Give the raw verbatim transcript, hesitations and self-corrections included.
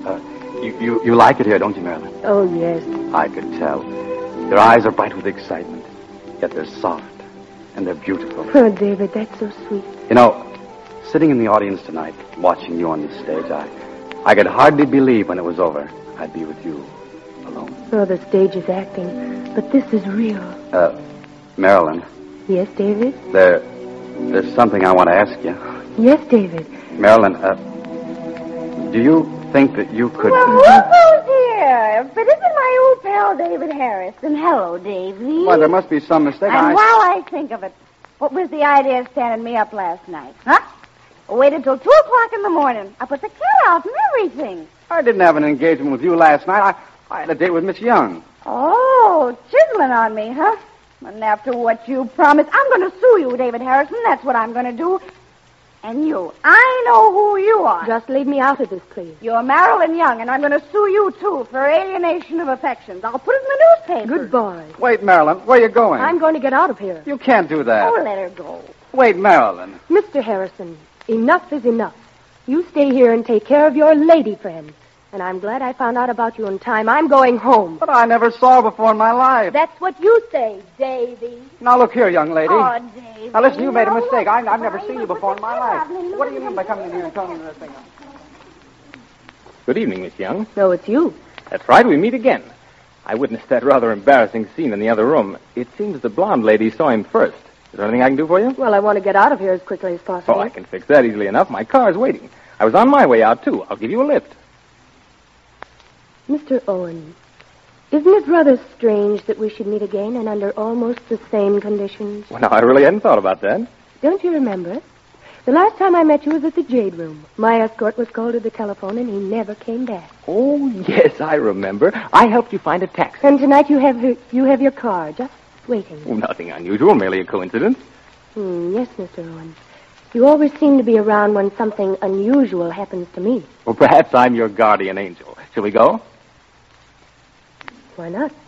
Uh, you, you, you like it here, don't you, Marilyn? Oh, yes. I could tell. Your eyes are bright with excitement, yet they're soft, and they're beautiful. Oh, David, that's so sweet. You know, sitting in the audience tonight, watching you on the stage, I, I could hardly believe when it was over I'd be with you alone. Oh, the stage is acting, but this is real. Uh, Marilyn. Yes, David? There, there's something I want to ask you. Yes, David. Marilyn, uh, do you think that you could... Well, who's here? If it isn't my old pal, David Harrison. Hello, Davy. Why, there must be some mistake. And I... while I think of it, what was the idea of standing me up last night? Huh? I waited till two o'clock in the morning. I put the cat out and everything. I didn't have an engagement with you last night. I, I had a date with Miss Young. Oh, chiseling on me, huh? And after what you promised, I'm going to sue you, David Harrison. That's what I'm going to do. And you. I know who you are. Just leave me out of this, please. You're Marilyn Young, and I'm going to sue you, too, for alienation of affections. I'll put it in the newspaper. Good boy. Wait, Marilyn, where are you going? I'm going to get out of here. You can't do that. Oh, let her go. Wait, Marilyn. Mister Harrison, enough is enough. You stay here and take care of your lady friend. And I'm glad I found out about you in time. I'm going home. But I never saw her before in my life. That's what you say, Davy. Now, look here, young lady. Oh, Davy. Now, listen, you made a Now, mistake. look, I, I've never why seen you you put before the in my cat life. out and What do you mean by coming in here and telling me this thing? Good evening, Miss Young. No, it's you. That's right, we meet again. I witnessed that rather embarrassing scene in the other room. It seems the blonde lady saw him first. Is there anything I can do for you? Well, I want to get out of here as quickly as possible. Oh, I can fix that easily enough. My car's waiting. I was on my way out, too. I'll give you a lift. Mister Owen, isn't it rather strange that we should meet again and under almost the same conditions? Well, now, I really hadn't thought about that. Don't you remember? The last time I met you was at the Jade Room. My escort was called to the telephone, and he never came back. Oh, yes, I remember. I helped you find a taxi. And tonight you have you have your car just waiting. Oh, nothing unusual, merely a coincidence. Hmm, yes, Mister Owen. You always seem to be around when something unusual happens to me. Well, perhaps I'm your guardian angel. Shall we go? Why not?